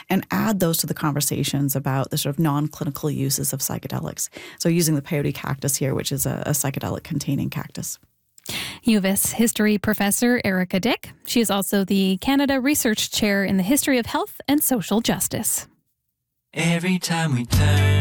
and add those to the conversations about the sort of non-clinical uses of psychedelics. So using the peyote cactus here, which is a psychedelic-containing cactus. U of S history professor Erica Dick. She is also the Canada Research Chair in the History of Health and Social Justice. Every time we turn